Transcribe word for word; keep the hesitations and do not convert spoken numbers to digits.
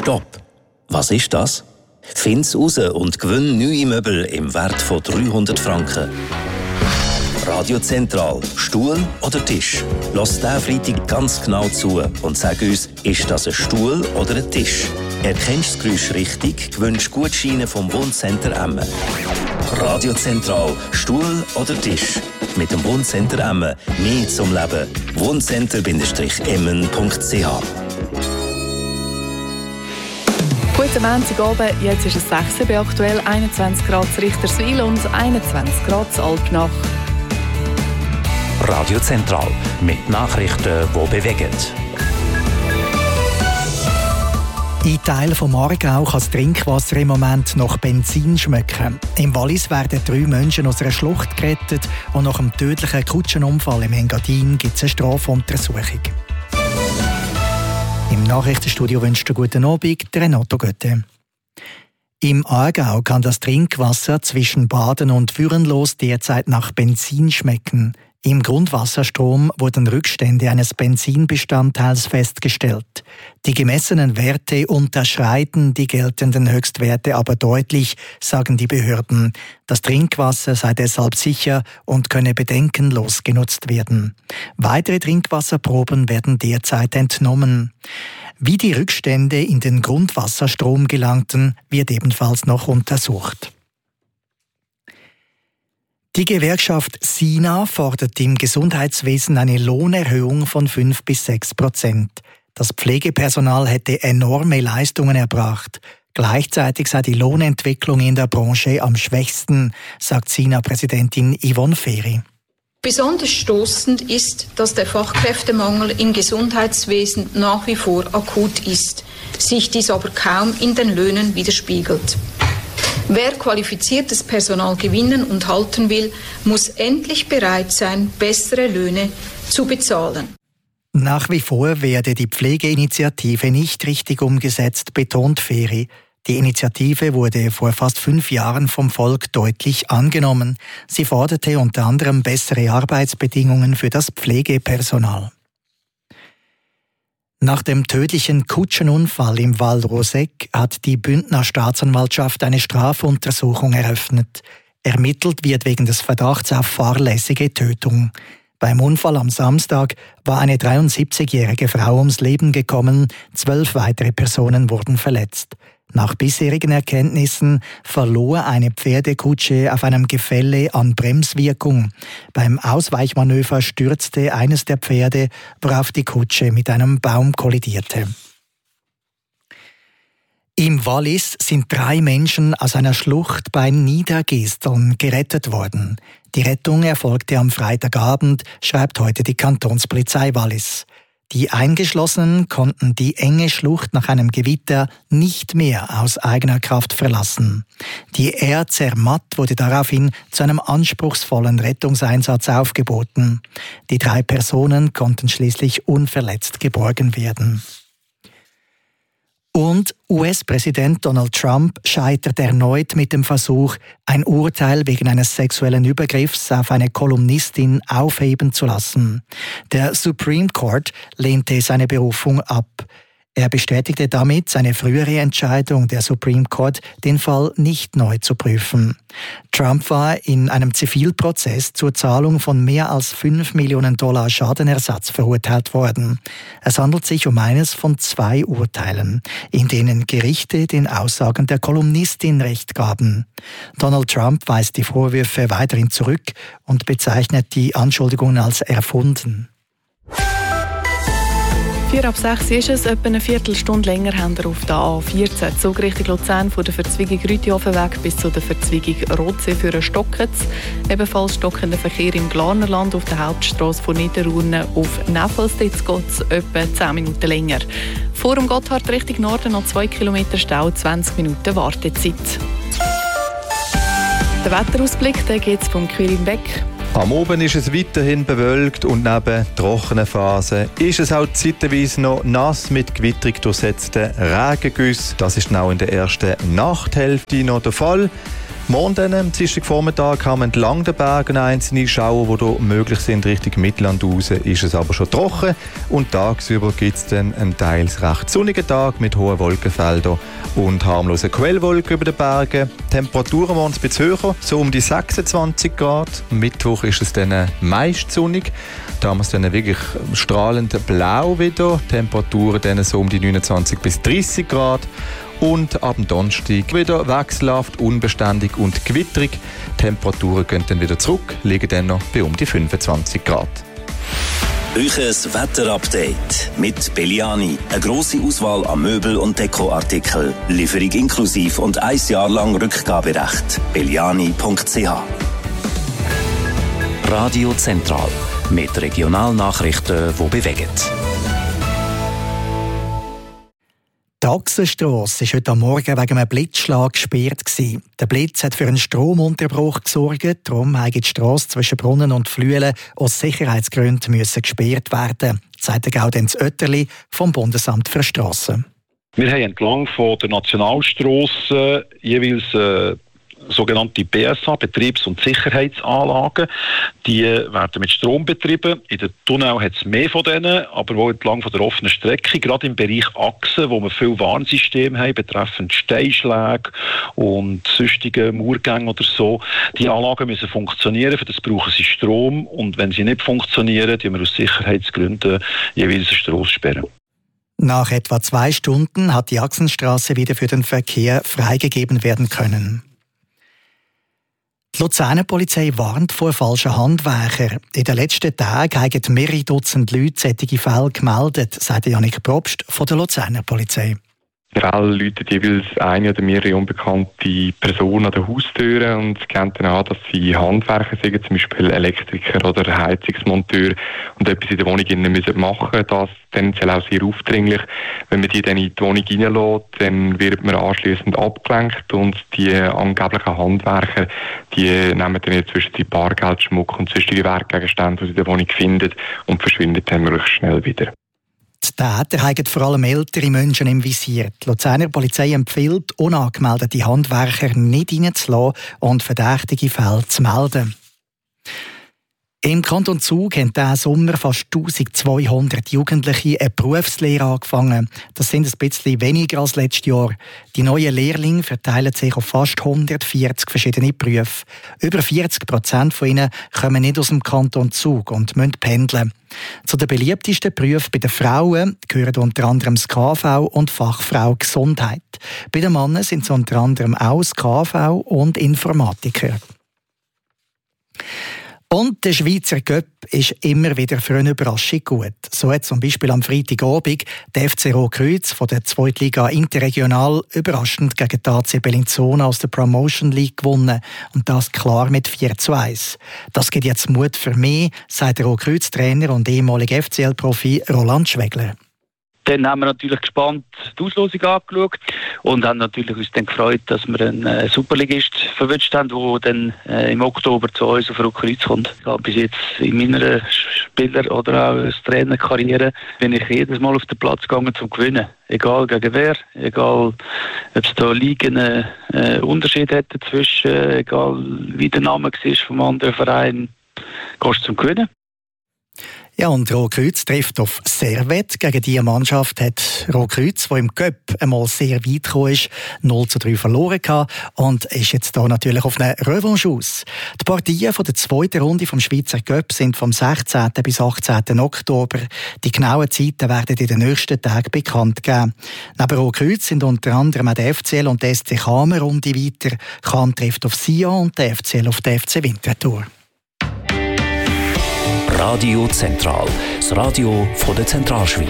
Stopp! Was ist das? Find's raus und gewinn neue Möbel im Wert von dreihundert Franken. Radio Zentral, Stuhl oder Tisch? Lass diesen Freitag ganz genau zu und sag uns, ist das ein Stuhl oder ein Tisch? Erkennst du das Geräusch richtig, gewinnst Gutscheine vom Wohncenter Emmen. Radio Zentral, Stuhl oder Tisch? Mit dem Wohncenter Emmen mehr zum Leben. wohncenter Emmen punkt c h. Guten Montagabend, jetzt ist es sechs Uhr, aktuell einundzwanzig Grad in Richterswil und einundzwanzig Grad in Alpnach. Radio Zentral mit Nachrichten, die bewegen. In Teilen vom Aargau kann das Trinkwasser im Moment nach Benzin schmecken. Im Wallis werden drei Menschen aus einer Schlucht gerettet und nach einem tödlichen Kutschenunfall im Engadin gibt es eine Strafuntersuchung. Im Nachrichtenstudio wünscht einen guten Abend, Renato Götte. Im Aargau kann das Trinkwasser zwischen Baden und Würenlos derzeit nach Benzin schmecken. Im Grundwasserstrom wurden Rückstände eines Benzinbestandteils festgestellt. Die gemessenen Werte unterschreiten die geltenden Höchstwerte aber deutlich, sagen die Behörden. Das Trinkwasser sei deshalb sicher und könne bedenkenlos genutzt werden. Weitere Trinkwasserproben werden derzeit entnommen. Wie die Rückstände in den Grundwasserstrom gelangten, wird ebenfalls noch untersucht. Die Gewerkschaft SINA fordert im Gesundheitswesen eine Lohnerhöhung von fünf bis sechs Prozent. Das Pflegepersonal hätte enorme Leistungen erbracht. Gleichzeitig sei die Lohnentwicklung in der Branche am schwächsten, sagt SINA-Präsidentin Yvonne Ferry. Besonders stoßend ist, dass der Fachkräftemangel im Gesundheitswesen nach wie vor akut ist, sich dies aber kaum in den Löhnen widerspiegelt. Wer qualifiziertes Personal gewinnen und halten will, muss endlich bereit sein, bessere Löhne zu bezahlen. Nach wie vor werde die Pflegeinitiative nicht richtig umgesetzt, betont Ferry. Die Initiative wurde vor fast fünf Jahren vom Volk deutlich angenommen. Sie forderte unter anderem bessere Arbeitsbedingungen für das Pflegepersonal. Nach dem tödlichen Kutschenunfall im Val Roseg hat die Bündner Staatsanwaltschaft eine Strafuntersuchung eröffnet. Ermittelt wird wegen des Verdachts auf fahrlässige Tötung. Beim Unfall am Samstag war eine dreiundsiebzigjährige Frau ums Leben gekommen, zwölf weitere Personen wurden verletzt. Nach bisherigen Erkenntnissen verlor eine Pferdekutsche auf einem Gefälle an Bremswirkung. Beim Ausweichmanöver stürzte eines der Pferde, worauf die Kutsche mit einem Baum kollidierte. Im Wallis sind drei Menschen aus einer Schlucht bei Niedergesteln gerettet worden. Die Rettung erfolgte am Freitagabend, schreibt heute die Kantonspolizei Wallis. Die Eingeschlossenen konnten die enge Schlucht nach einem Gewitter nicht mehr aus eigener Kraft verlassen. Die Air Zermatt wurde daraufhin zu einem anspruchsvollen Rettungseinsatz aufgeboten. Die drei Personen konnten schließlich unverletzt geborgen werden. Und U S-Präsident Donald Trump scheitert erneut mit dem Versuch, ein Urteil wegen eines sexuellen Übergriffs auf eine Kolumnistin aufheben zu lassen. Der Supreme Court lehnte seine Berufung ab. Er bestätigte damit seine frühere Entscheidung der Supreme Court, den Fall nicht neu zu prüfen. Trump war in einem Zivilprozess zur Zahlung von mehr als fünf Millionen Dollar Schadenersatz verurteilt worden. Es handelt sich um eines von zwei Urteilen, in denen Gerichte den Aussagen der Kolumnistin Recht gaben. Donald Trump weist die Vorwürfe weiterhin zurück und bezeichnet die Anschuldigungen als erfunden. Vier ab sechs ist es, etwa eine Viertelstunde länger haben wir auf der A vierzehn Zug Richtung Luzern von der Verzweigung Rütihofenweg bis zu der Verzweigung Rotsee für einen Stocketz. Ebenfalls stockender Verkehr im Glarnerland auf der Hauptstrasse von Niederurne auf Neffels. Jetzt geht es etwa zehn Minuten länger. Vor dem Gotthard Richtung Norden noch zwei Kilometer Stau, zwanzig Minuten Wartezeit. Der Wetterausblick geht es vom Quirin Beck. Am Oben ist es weiterhin bewölkt und neben trockenen Phasen ist es auch zeitweise noch nass mit gewitterig durchsetzten Regengüssen. Das ist auch in der ersten Nachthälfte noch der Fall. Morgen dann, am Dienstagvormittag, haben wir entlang der Berge einzelne Schauer, die hier möglich sind. Richtung Mittelland raus ist es aber schon trocken. Und tagsüber gibt es dann einen teils recht sonnigen Tag mit hohen Wolkenfeldern und harmlosen Quellwolken über den Bergen. Temperaturen morgen ein bisschen höher, so um die sechsundzwanzig Grad. Am Mittwoch ist es dann meist sonnig. Da haben wir es dann wirklich strahlend blau wieder. Temperaturen dann so um die neunundzwanzig bis dreißig Grad. Und ab dem Donnerstag wieder wechselhaft, unbeständig und gewitterig. Die Temperaturen gehen dann wieder zurück, liegen dann noch bei um die fünfundzwanzig Grad. Euches Wetterupdate mit Belliani. Eine grosse Auswahl an Möbel- und Dekoartikeln. Lieferung inklusiv und ein Jahr lang Rückgaberecht. belliani punkt c h. Radio Zentral. Mit Regionalnachrichten, die bewegen. Die Achsenstrasse war heute Morgen wegen einem Blitzschlag gesperrt. Der Blitz hat für einen Stromunterbruch gesorgt. Darum musste die Strasse zwischen Brunnen und Flüelen aus Sicherheitsgründen müssen gesperrt werden, sagt der Gaudenz Oetterli vom Bundesamt für Strassen. Wir haben entlang von der Nationalstrasse jeweils äh, sogenannte B S A, Betriebs- und Sicherheitsanlagen. Die werden mit Strom betrieben. In den Tunnel hat es mehr von denen, aber auch entlang von der offenen Strecke, gerade im Bereich Achsen, wo wir viele Warnsysteme haben, betreffend Steinschläge und sonstige Murgänge oder so. Die Anlagen müssen funktionieren, für das brauchen sie Strom. Und wenn sie nicht funktionieren, die wir aus Sicherheitsgründen jeweils eine Strasse sperren. Nach etwa zwei Stunden hat die Achsenstrasse wieder für den Verkehr freigegeben werden können. Die Luzerner Polizei warnt vor falschen Handwerkern. In den letzten Tagen haben mehrere Dutzend Leute solche Fälle gemeldet, sagt Janik Probst von der Luzerner Polizei. In Fällen läuten jeweils eine oder mehrere unbekannte Personen an den Haustüren und geben dann an, dass sie Handwerker sind, zum Beispiel Elektriker oder Heizungsmonteur, und etwas in der Wohnung machen müssen. Das tendenziell auch sehr aufdringlich. Wenn man die dann in die Wohnung reinlässt, dann wird man anschliessend abgelenkt und die angeblichen Handwerker, die nehmen dann inzwischen die Bargeld, Schmuck und sonstige Wertgegenstände, die sie in der Wohnung finden, und verschwinden dann möglichst schnell wieder. Die Täter haben vor allem ältere Menschen im Visier. Die Luzerner Polizei empfiehlt, unangemeldete Handwerker nicht reinzulassen und verdächtige Fälle zu melden. Im Kanton Zug haben diesen Sommer fast eintausendzweihundert Jugendliche eine Berufslehre angefangen. Das sind ein bisschen weniger als letztes Jahr. Die neuen Lehrlinge verteilen sich auf fast hundertvierzig verschiedene Berufe. Über vierzig Prozent von ihnen kommen nicht aus dem Kanton Zug und müssen pendeln. Zu den beliebtesten Berufen bei den Frauen gehören unter anderem das K V und Fachfrau Gesundheit. Bei den Männern sind es unter anderem auch das K V und Informatiker. Und der Schweizer Cup ist immer wieder für eine Überraschung gut. So hat zum Beispiel am Freitagabend der F C Rotkreuz von der Zweitliga Interregional überraschend gegen die A C Bellinzona aus der Promotion League gewonnen. Und das klar mit vier zu eins. Das gibt jetzt Mut für mich, sagt der Rotkreuz-Trainer und ehemalige F C L-Profi Roland Schwegler. Dann haben wir natürlich gespannt die Auslosung angeschaut und haben natürlich uns dann gefreut, dass wir einen äh, Superligist verwünscht haben, der dann äh, im Oktober zu uns auf Rotkreuz kommt. Ich habe bis jetzt in meiner Spieler- oder auch als Trainerkarriere bin ich jedes Mal auf den Platz gegangen zum Gewinnen. Egal gegen wer, egal ob es da Ligen äh, Unterschied hätte dazwischen, egal wie der Name war vom anderen Verein, gehst du zum Gewinnen. Ja, und Rotkreuz trifft auf Servet. Gegen diese Mannschaft hat Rotkreuz, die im Cup einmal sehr weit gekommen ist, null zu drei verloren gehabt und ist jetzt hier natürlich auf eine Revanche aus. Die Partien von der zweiten Runde vom Schweizer Cup sind vom sechzehnten bis achtzehnten Oktober. Die genauen Zeiten werden in den nächsten Tagen bekannt geben. Neben Rotkreuz sind unter anderem auch der F C L und der S C Cham eine Runde weiter. Cham trifft auf Sion und der F C L auf der F C Winterthur. Radio Zentral, das Radio von der Zentralschweiz.